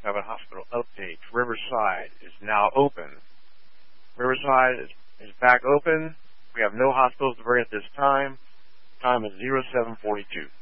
Cabot Hospital update. Riverside is now open. Riverside is back open. We have no hospitals to bring at this time. Time is 0742.